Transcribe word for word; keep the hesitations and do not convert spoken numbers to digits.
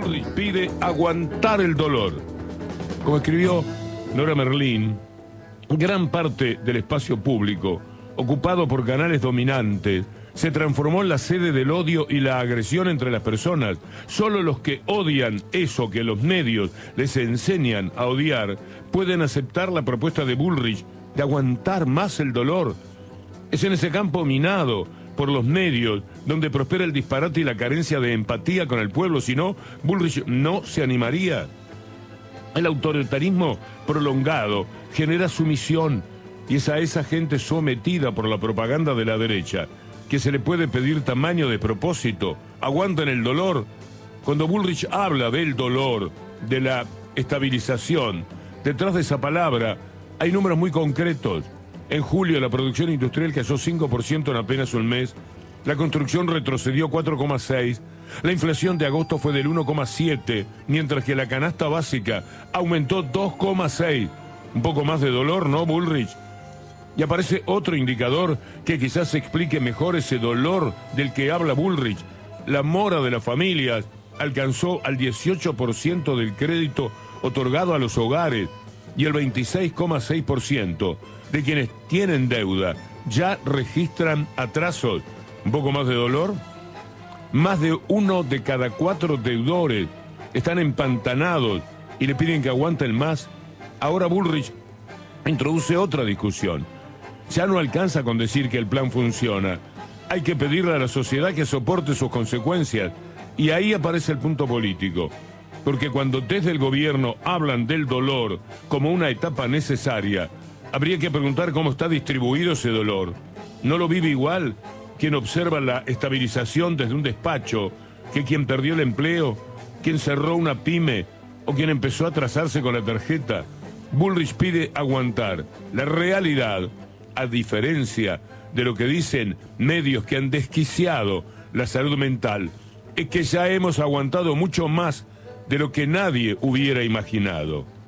Bullrich pide aguantar el dolor. Como escribió Nora Merlín, gran parte del espacio público, ocupado por canales dominantes, se transformó en la sede del odio y la agresión entre las personas. Solo los que odian eso que los medios les enseñan a odiar pueden aceptar la propuesta de Bullrich de aguantar más el dolor. Es en ese campo minado por los medios donde prospera el disparate y la carencia de empatía con el pueblo. Si no, Bullrich no se animaría. El autoritarismo prolongado genera sumisión, y es a esa gente sometida por la propaganda de la derecha que se le puede pedir tamaño de propósito. Aguanten el dolor. Cuando Bullrich habla del dolor, de la estabilización, detrás de esa palabra hay números muy concretos. En julio la producción industrial cayó cinco por ciento en apenas un mes, la construcción retrocedió cuatro coma seis por ciento, la inflación de agosto fue del uno coma siete por ciento, mientras que la canasta básica aumentó dos coma seis por ciento. Un poco más de dolor, ¿no, Bullrich? Y aparece otro indicador que quizás explique mejor ese dolor del que habla Bullrich. La mora de las familias alcanzó al dieciocho por ciento del crédito otorgado a los hogares y el veintiséis coma seis por ciento de quienes tienen deuda ya registran atrasos. ¿Un poco más de dolor? Más de uno de cada cuatro deudores están empantanados y le piden que aguanten más. Ahora Bullrich introduce otra discusión. Ya no alcanza con decir que el plan funciona. Hay que pedirle a la sociedad que soporte sus consecuencias. Y ahí aparece el punto político. Porque cuando desde el gobierno hablan del dolor como una etapa necesaria, habría que preguntar cómo está distribuido ese dolor. ¿No lo vive igual quien observa la estabilización desde un despacho que quien perdió el empleo, quien cerró una pyme o quien empezó a atrasarse con la tarjeta? Bullrich pide aguantar. La realidad, a diferencia de lo que dicen medios que han desquiciado la salud mental, es que ya hemos aguantado mucho más de lo que nadie hubiera imaginado.